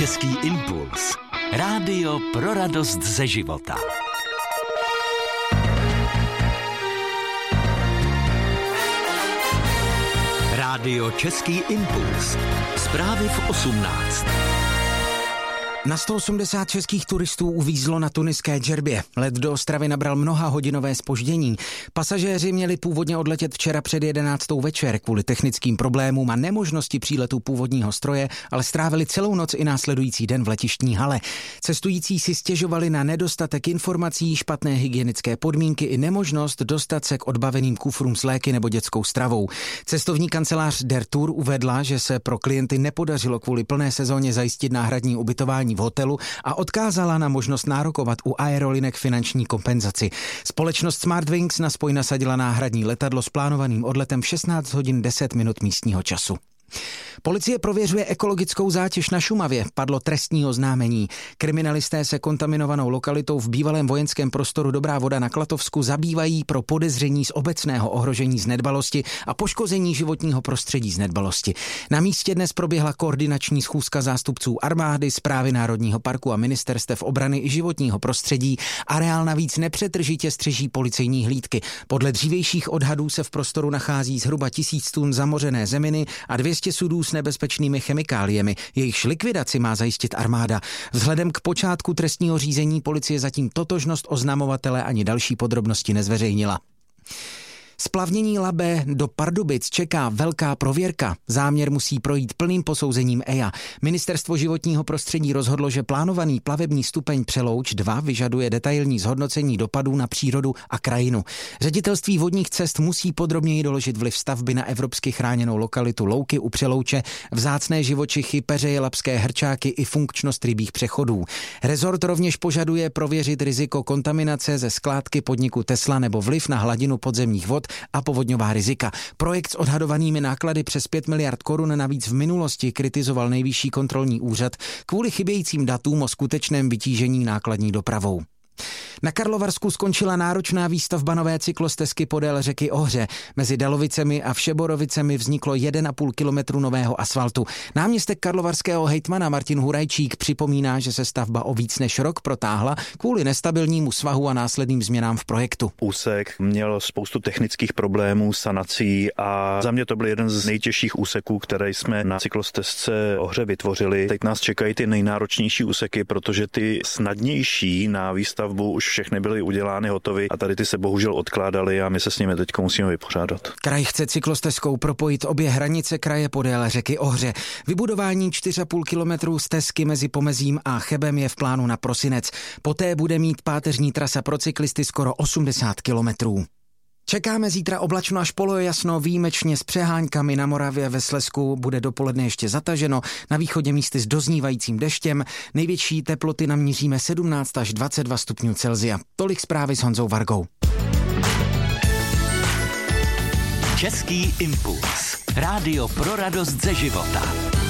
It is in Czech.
Český impuls. Rádio pro radost ze života. Rádio Český impuls. Zprávy v 18. Na 180 českých turistů uvízlo na tuniské Džerbě. Let do Ostravy nabral mnohahodinové zpoždění. Pasažéři měli původně odletět včera před 11. večer. Kvůli technickým problémům a nemožnosti příletu původního stroje, ale strávili celou noc i následující den v letištní hale. Cestující si stěžovali na nedostatek informací, špatné hygienické podmínky i nemožnost dostat se k odbaveným kufrům s léky nebo dětskou stravou. Cestovní kancelář Der Tour uvedla, že se pro klienty nepodařilo kvůli plné sezóně zajistit náhradní ubytování v hotelu a odkázala na možnost nárokovat u aerolinek finanční kompenzaci. Společnost Smartwings na spoj nasadila náhradní letadlo s plánovaným odletem v 16 hodin 10 minut místního času. Policie prověřuje ekologickou zátěž na Šumavě. Padlo trestní oznámení. Kriminalisté se kontaminovanou lokalitou v bývalém vojenském prostoru Dobrá Voda na Klatovsku zabývají pro podezření z obecného ohrožení z nedbalosti a poškození životního prostředí z nedbalosti. Na místě dnes proběhla koordinační schůzka zástupců armády, Správy Národního parku a ministerstev obrany i životního prostředí. Areál navíc nepřetržitě střeží policejní hlídky. Podle dřívějších odhadů se v prostoru nachází zhruba 1000 tun zamořené zeminy a 200 sudů s nebezpečnými chemikáliemi. Jejichž likvidaci má zajistit armáda. Vzhledem k počátku trestního řízení policie zatím totožnost oznamovatele ani další podrobnosti nezveřejnila. Splavnění Labe do Pardubic čeká velká prověrka. Záměr musí projít plným posouzením EIA. Ministerstvo životního prostředí rozhodlo, že plánovaný plavební stupeň Přelouč 2 vyžaduje detailní zhodnocení dopadů na přírodu a krajinu. Ředitelství vodních cest musí podrobněji doložit vliv stavby na evropsky chráněnou lokalitu Louky u Přelouče, vzácné živočichy, peřeje, labské hrčáky i funkčnost rybích přechodů. Rezort rovněž požaduje prověřit riziko kontaminace ze skládky podniku Tesla nebo vliv na hladinu podzemních vod a povodňová rizika. Projekt s odhadovanými náklady přes 5 miliard korun navíc v minulosti kritizoval Nejvyšší kontrolní úřad kvůli chybějícím datům o skutečném vytížení nákladní dopravou. Na Karlovarsku skončila náročná výstavba nové cyklostezky podél řeky Ohře. Mezi Dalovicemi a Všeborovicemi vzniklo 1,5 kilometru nového asfaltu. Náměstek karlovarského hejtmana Martin Hurajčík připomíná, že se stavba o víc než rok protáhla kvůli nestabilnímu svahu a následným změnám v projektu. Úsek měl spoustu technických problémů, sanací a za mě to byl jeden z nejtěžších úseků, které jsme na cyklostezce Ohře vytvořili. Teď nás čekají ty nejnáročnější úseky, protože ty snadnější na výstavbu už všechny byly udělány, hotovy a tady ty se bohužel odkládaly a my se s nimi teď musíme vypořádat. Kraj chce cyklostezkou propojit obě hranice kraje podél řeky Ohře. Vybudování 4,5 kilometru stezky mezi Pomezím a Chebem je v plánu na prosinec. Poté bude mít páteřní trasa pro cyklisty skoro 80 kilometrů. Čekáme zítra oblačno až polojasno, výjimečně s přeháňkami. Na Moravě, ve Slezsku bude dopoledne ještě zataženo, na východě místy s doznívajícím deštěm. Největší teploty naměříme 17 až 22 stupňů Celsia. Tolik zprávy s Honzou Vargou. Český impuls. Rádio pro radost ze života.